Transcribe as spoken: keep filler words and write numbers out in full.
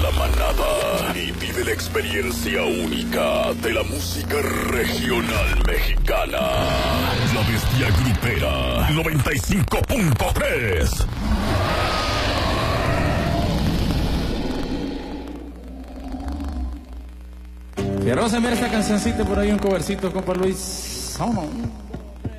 la manada y vive la experiencia única de la música regional mexicana. La Bestia Grupera noventa y cinco punto tres. Quiero saber esta cancioncita por ahí, un covercito, compa Luis. Vámonos.